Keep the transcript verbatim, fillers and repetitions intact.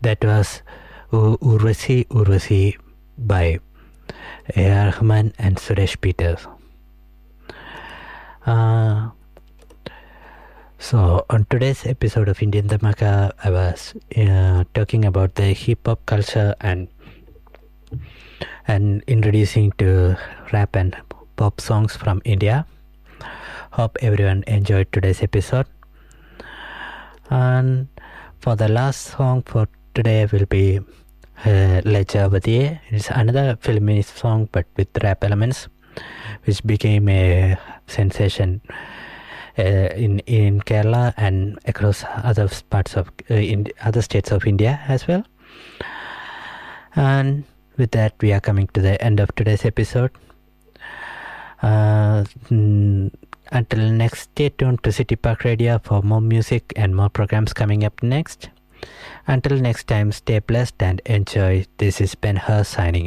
That was U- Urvasi Urvasi by A R. Rahman and Suresh Peters. Uh, so on today's episode of Indian Dhamaka, I was uh, talking about the hip hop culture and and introducing to rap and pop songs from India. Hope everyone enjoyed today's episode. And for the last song for today will be uh, Lejavati. It's another filmy song but with rap elements, which became a sensation uh, in in Kerala and across other parts of uh, in other states of India as well. And with that, we are coming to the end of today's episode. Uh, mm, until next, stay tuned to City Park Radio for more music and more programs coming up next. Until next time, stay blessed and enjoy. This is Ben Hur signing